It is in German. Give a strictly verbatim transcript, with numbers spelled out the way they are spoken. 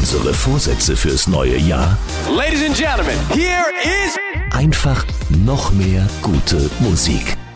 Unsere Vorsätze fürs neue Jahr? Ladies and Gentlemen, here is... Einfach noch mehr gute Musik.